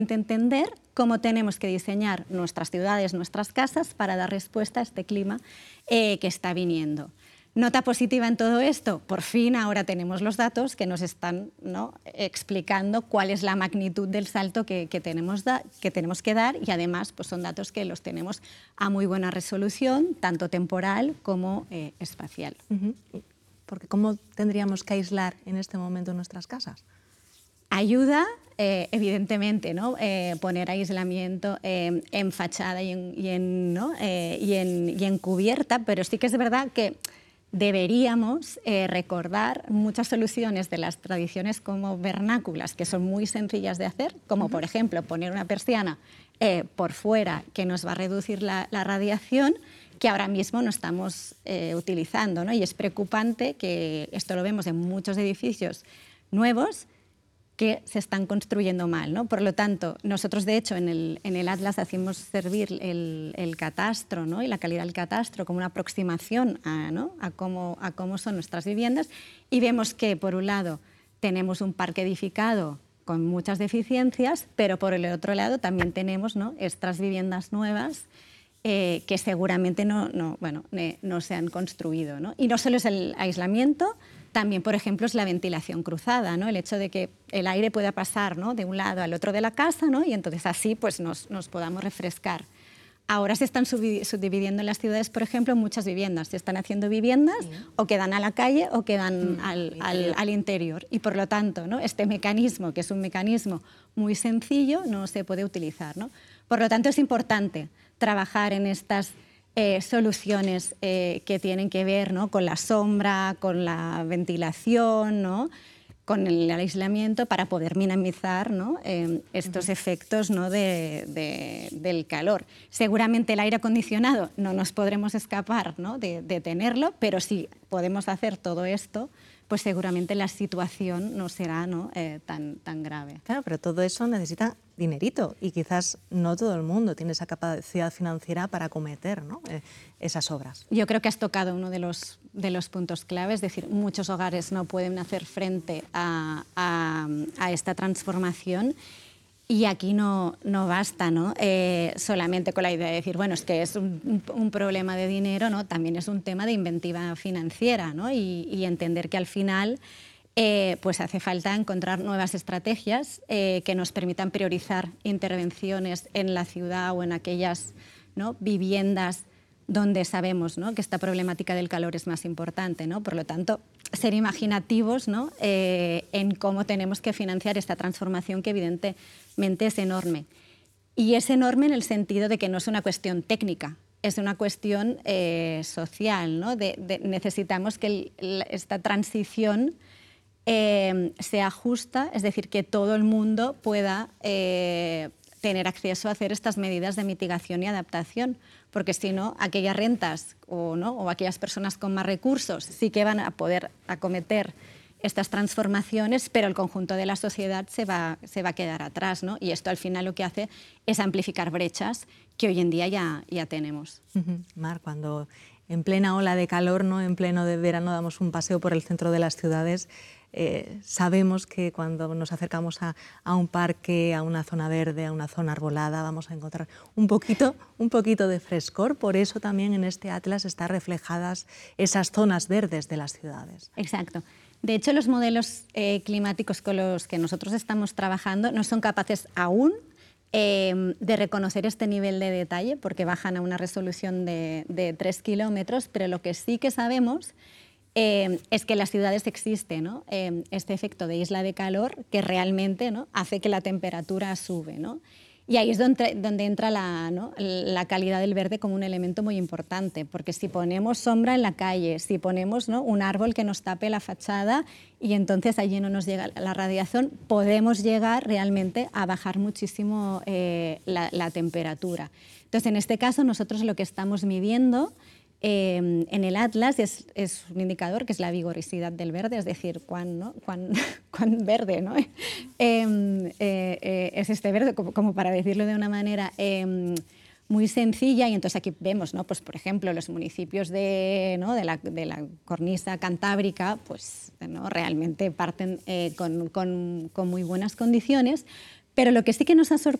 entender cómo tenemos que diseñar nuestras ciudades, nuestras casas para dar respuesta a este clima que está viniendo. Nota positiva en todo esto, por fin ahora tenemos los datos que nos están, ¿no?, explicando cuál es la magnitud del salto que tenemos que dar, y además pues son datos que los tenemos a muy buena resolución, tanto temporal como espacial. Porque ¿cómo tendríamos que aislar en este momento nuestras casas? Ayuda, evidentemente, ¿no?, poner aislamiento en fachada y en cubierta, pero sí que es verdad que deberíamos recordar muchas soluciones de las tradiciones como vernáculas, que son muy sencillas de hacer, como por ejemplo poner una persiana por fuera que nos va a reducir la radiación, que ahora mismo no estamos utilizando, ¿no? Y es preocupante que esto lo vemos en muchos edificios nuevos que se están construyendo mal, ¿no? Por lo tanto, nosotros de hecho en el Atlas hacemos servir el catastro, ¿no?, y la calidad del catastro como una aproximación a cómo son nuestras viviendas, y vemos que por un lado tenemos un parque edificado con muchas deficiencias, pero por el otro lado también tenemos, ¿no?, estas viviendas nuevas que seguramente no se han construido, ¿no? Y no solo es el aislamiento, también, por ejemplo, es la ventilación cruzada, ¿no?, el hecho de que el aire pueda pasar, ¿no?, de un lado al otro de la casa, ¿no?, y entonces así pues, nos podamos refrescar. Ahora se están subdividiendo en las ciudades, por ejemplo, muchas viviendas. Se están haciendo viviendas o que dan a la calle o que dan al interior. Y por lo tanto, ¿no?, este mecanismo, que es un mecanismo muy sencillo, no se puede utilizar, ¿no? Por lo tanto, es importante trabajar en estas soluciones que tienen que ver, ¿no?, con la sombra, con la ventilación, ¿no?, con el aislamiento, para poder minimizar, ¿no?, estos efectos, ¿no?, del calor. Seguramente el aire acondicionado no nos podremos escapar, ¿no?, de tenerlo, pero si podemos hacer todo esto, pues seguramente la situación no será, ¿no?, tan grave. Claro, pero todo eso necesita dinerito y quizás no todo el mundo tiene esa capacidad financiera para acometer, ¿no?, esas obras. Yo creo que has tocado uno de los puntos claves, es decir, muchos hogares no pueden hacer frente a esta transformación. Y aquí no basta, ¿no?, solamente con la idea de decir, bueno, es que es un problema de dinero, ¿no?, también es un tema de inventiva financiera, ¿no?, y entender que al final pues hace falta encontrar nuevas estrategias que nos permitan priorizar intervenciones en la ciudad o en aquellas, ¿no?, viviendas donde sabemos, ¿no?, que esta problemática del calor es más importante, ¿no? Por lo tanto, ser imaginativos, ¿no?, en cómo tenemos que financiar esta transformación, que evidentemente es enorme. Y es enorme en el sentido de que no es una cuestión técnica, es una cuestión social, ¿no? Necesitamos que esta transición sea justa, es decir, que todo el mundo pueda tener acceso a hacer estas medidas de mitigación y adaptación, porque si no, aquellas rentas o aquellas personas con más recursos sí que van a poder acometer estas transformaciones, pero el conjunto de la sociedad se va a quedar atrás, ¿no? Y esto al final lo que hace es amplificar brechas que hoy en día ya tenemos. Mar, cuando en plena ola de calor, ¿no?, en pleno de verano, damos un paseo por el centro de las ciudades, sabemos que cuando nos acercamos a un parque, a una zona verde, a una zona arbolada, vamos a encontrar un poquito de frescor. Por eso también en este Atlas están reflejadas esas zonas verdes de las ciudades. Exacto. De hecho, los modelos climáticos con los que nosotros estamos trabajando no son capaces aún de reconocer este nivel de detalle, porque bajan a una resolución de 3 kilómetros, pero lo que sí que sabemos es que en las ciudades existe, ¿no?, este efecto de isla de calor que realmente, ¿no?, hace que la temperatura sube, ¿no? Y ahí es donde entra la calidad del verde como un elemento muy importante, porque si ponemos sombra en la calle, si ponemos, ¿no?, un árbol que nos tape la fachada y entonces allí no nos llega la radiación, podemos llegar realmente a bajar muchísimo la temperatura. Entonces, en este caso, nosotros lo que estamos midiendo en el Atlas es un indicador que es la vigorosidad del verde, es decir, cuán verde, ¿no? Es este verde, como para decirlo de una manera muy sencilla. Y entonces aquí vemos, ¿no?, pues, por ejemplo, los municipios de la cornisa cantábrica, pues, ¿no?, realmente parten con muy buenas condiciones, Pero lo que sí que nos ha sorprendido